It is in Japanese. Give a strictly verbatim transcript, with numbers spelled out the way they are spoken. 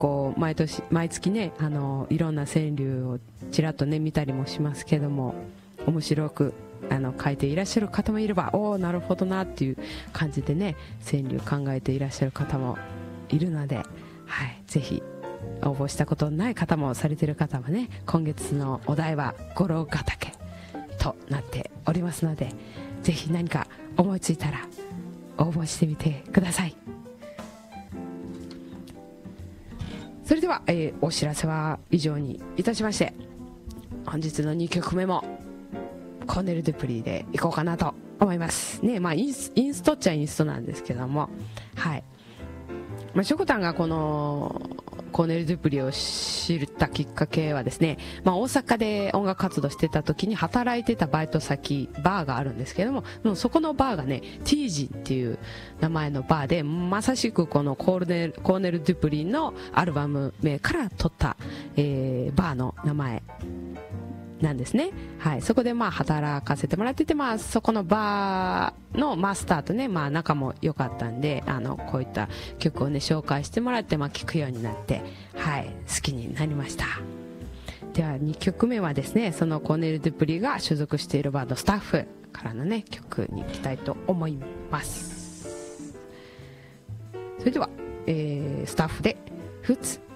構毎年毎月ねあのいろんな川柳をちらっとね見たりもしますけども、面白くあの書いていらっしゃる方もいれば、おおなるほどなっていう感じでね川柳考えていらっしゃる方もいるので、はい、ぜひ応募したことのない方もされている方はね、今月のお題は五郎ヶ岳となっておりますので、ぜひ何か思いついたら応募してみてください。それでは、えー、お知らせは以上にいたしまして、本日のにきょくめもコーネル・デュプリーでいこうかなと思いますね。まあインス、インストっちゃインストなんですけども、はい、まあ、しょこたんがこのコーネル・デュプリを知ったきっかけはですね、まあ、大阪で音楽活動してた時に働いてたバイト先バーがあるんですけども、もうそこのバーがねティージンっていう名前のバーで、まさしくこのコーネル、コーネル・デュプリのアルバム名から取った、えー、バーの名前なんですね。はい、そこでまあ働かせてもらってて、まあ、そこのバーのマスターとね、まあ、仲も良かったんで、あのこういった曲をね紹介してもらって、まあ、聴くようになって、はい、好きになりました。ではにきょくめはですね、そのコーネル・デュプリが所属しているバンドスタッフからのね曲に行きたいと思います。それでは、えー、スタッフで「フツ」